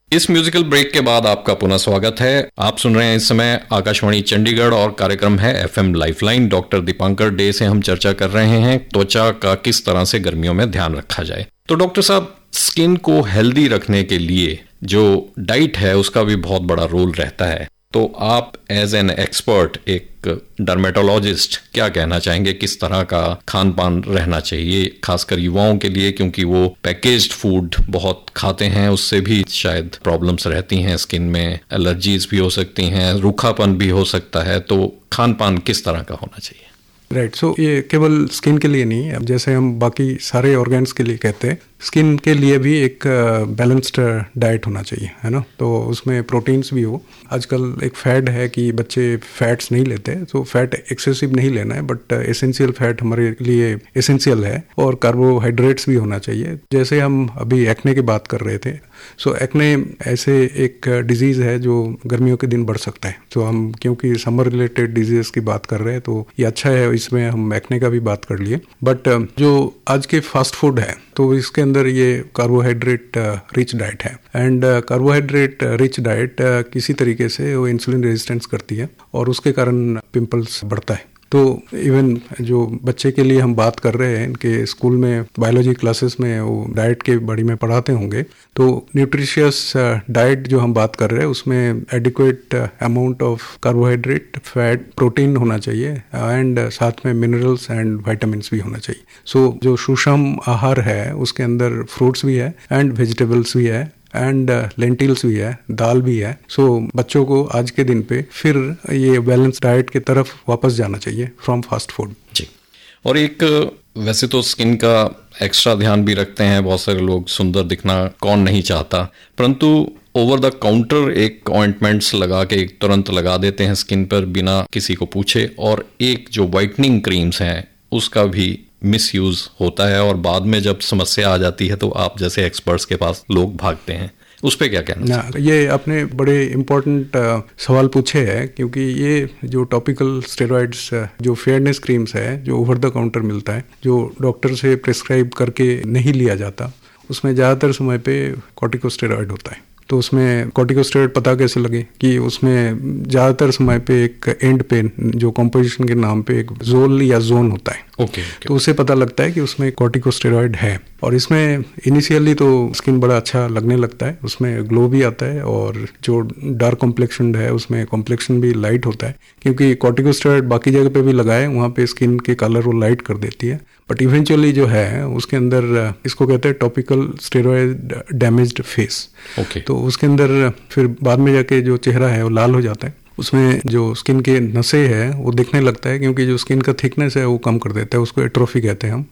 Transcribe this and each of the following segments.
इस musical break के बाद आपका पुनः स्वागत है। आप सुन रहे हैं इस समय आकाशवाणी चंडीगढ़ और कार्यक्रम है FM lifeline. Doctor Dipankar day से हम चर्चा कर रहे हैं त्वचा का किस तरह से गर्मियों में ध्यान रखा जाए। तो डॉक्टर साहब, स्किन को हेल्दी रखने के लिए जो डाइट है उसका भी बहुत बड़ा रोल रहता है। तो आप एज एन एक्सपर्ट, एक डर्मेटोलॉजिस्ट, क्या कहना चाहेंगे किस तरह का खान पान रहना चाहिए, खासकर युवाओं के लिए, क्योंकि वो पैकेज्ड फूड बहुत खाते हैं, उससे भी शायद प्रॉब्लम्स रहती हैं, स्किन में एलर्जीज भी हो सकती हैं, रूखापन भी हो सकता है। तो खान पान किस तरह का होना चाहिए? राइट, सो ये केवल स्किन के लिए नहीं, अब जैसे हम बाकी सारे ऑर्गन्स के लिए कहते हैं, स्किन के लिए भी एक बैलेंस्ड डाइट होना चाहिए, है ना। तो उसमें प्रोटीन्स भी हो। आजकल एक फैड है कि बच्चे फैट्स नहीं लेते, तो फैट एक्सेसिव नहीं लेना है, बट एसेंशियल फैट हमारे लिए एसेंशियल है। और कार्बोहाइड्रेट्स भी होना चाहिए। जैसे हम अभी एक्ने की बात कर रहे थे, सो एक्ने ऐसे एक डिजीज़ है जो गर्मियों के दिन बढ़ सकता है। तो हम क्योंकि समर रिलेटेड डिजीज़ की बात कर रहे हैं, तो ये अच्छा है, इसमें हम एक्ने का भी बात कर लिए। बट जो आज के फास्ट फूड है, तो इसके अंदर ये कार्बोहाइड्रेट रिच डाइट है। एंड कार्बोहाइड्रेट रिच डाइट किसी तरीके से वो इंसुलिन रेजिस्टेंस करती है और उसके कारण पिंपल्स बढ़ता है। तो इवन जो बच्चे के लिए हम बात कर रहे हैं, इनके स्कूल में बायोलॉजी क्लासेस में वो डाइट के बारे में पढ़ाते होंगे, तो न्यूट्रिशियस डाइट जो हम बात कर रहे हैं उसमें adequate amount of carbohydrate, fat, protein होना चाहिए एंड साथ में मिनरल्स एंड विटामिन्स भी होना चाहिए। सो जो सुषम आहार है उसके अंदर फ्रूट्स भी है एंड वेजिटेबल्स भी है एंड लेंटिल्स भी है, दाल भी है। सो बच्चों को आज के दिन पे फिर ये बैलेंस डाइट की तरफ वापस जाना चाहिए फ्रॉम फास्ट फूड जी। और एक वैसे तो स्किन का एक्स्ट्रा ध्यान भी रखते हैं बहुत सारे लोग, सुंदर दिखना कौन नहीं चाहता, परंतु ओवर द काउंटर एक ऑइंटमेंट्स लगा के तुरंत लगा देते हैं स्किन पर बिना किसी को पूछे। और एक जो वाइटनिंग क्रीम्स हैं उसका भी मिसयूज होता है और बाद में जब समस्या आ जाती है तो आप जैसे एक्सपर्ट्स के पास लोग भागते हैं। उस पे क्या कहना चाहिए? ये आपने बड़े इम्पोर्टेंट सवाल पूछे हैं, क्योंकि ये जो टॉपिकल स्टेरॉइड्स, जो फेयरनेस क्रीम्स है, जो ओवर द काउंटर मिलता है, जो डॉक्टर से प्रिस्क्राइब करके नहीं लिया जाता, उसमें ज़्यादातर समय पे कॉर्टिकोस्टेरॉइड होता है। तो उसमें कॉर्टिकोस्टेरॉइड पता कैसे लगे कि उसमें ज़्यादातर समय पे एक एंड पे जो कॉम्पोजिशन के नाम पे एक जोल या जोन होता है। ओके। तो उससे पता लगता है कि उसमें कॉर्टिकोस्टेरॉइड है। और इसमें इनिशियली तो स्किन बड़ा अच्छा लगने लगता है, उसमें ग्लो भी आता है और जो डार्क कॉम्प्लेक्शन है उसमें कॉम्प्लेक्शन भी लाइट होता है, क्योंकि कॉर्टिकोस्टेरॉइड बाकी जगह पे भी लगाए वहाँ पे स्किन के कलर वो लाइट कर देती है। बट इवेंचुअली जो है उसके अंदर इसको कहते हैं topical steroid damaged face. Okay. तो उसके अंदर फिर बाद में जाके जो चेहरा है वो लाल हो जाता है, उसमें जो स्किन के नसें है वो दिखने लगता है, क्योंकि जो स्किन का थिकनेस है वो कम कर देता है, उसको एट्रोफी कहते हैं हम,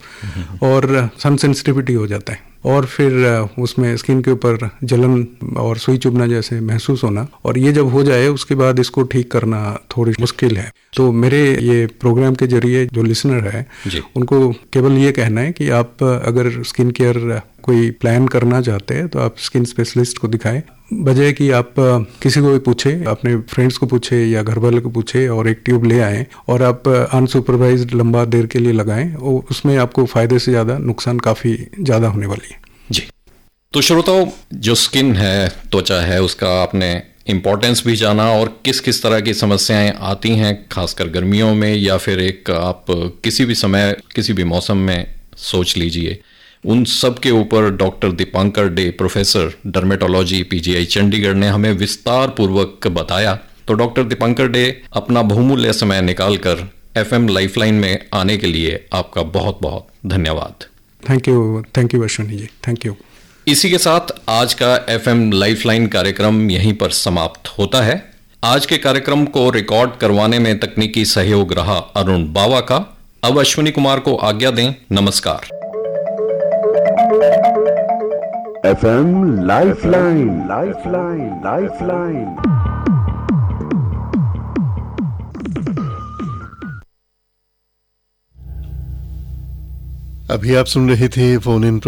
और सन सेंसिटिविटी हो जाता है। और फिर उसमें स्किन के ऊपर जलन और सुई चुभना जैसे महसूस होना, और ये जब हो जाए उसके बाद इसको ठीक करना थोड़ी मुश्किल है। तो मेरे ये प्रोग्राम के जरिए जो लिसनर है उनको केवल ये कहना है कि आप अगर स्किन केयर कोई प्लान करना चाहते हैं तो आप स्किन स्पेशलिस्ट को दिखाएं, बजाय कि आप किसी को भी पूछे, अपने फ्रेंड्स को पूछे या घर वाले को पूछे और एक ट्यूब ले आएं और आप अनसुपरवाइज्ड लंबा देर के लिए लगाएं, उसमें आपको फायदे से ज़्यादा नुकसान काफ़ी ज़्यादा होने वाली है। जी। तो श्रोताओं, जो स्किन है, त्वचा है, उसका आपने इम्पोर्टेंस भी जाना और किस किस तरह की समस्याएं आती हैं खासकर गर्मियों में, या फिर एक आप किसी भी समय किसी भी मौसम में सोच लीजिए, उन सब के ऊपर doctor Dipankar day, professor dermatology, PGI Chandigarh ने हमें विस्तार पूर्वक बताया। तो डॉक्टर दीपांकर डे, अपना बहुमूल्य समय निकालकर एफएम लाइफलाइन में आने के लिए आपका बहुत बहुत धन्यवाद। Thank you Ashwini ji, thank you. इसी के साथ आज का एफएम लाइफलाइन कार्यक्रम यहीं पर समाप्त होता है। आज के कार्यक्रम को रिकॉर्ड करवाने में तकनीकी सहयोग रहा अरुण बावा का। अब अश्विनी कुमार को आज्ञा दें। नमस्कार। FM lifeline, lifeline, lifeline. अभी आप सुन रहे थे फोन इन